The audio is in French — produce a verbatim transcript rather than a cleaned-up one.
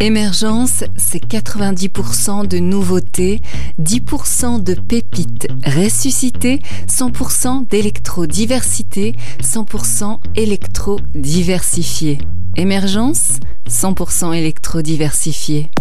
Émergence, c'est quatre-vingt-dix pour cent de nouveautés, dix pour cent de pépites ressuscitées, cent pour cent d'électrodiversité, cent pour cent électrodiversifié. Émergence, cent pour cent électrodiversifié.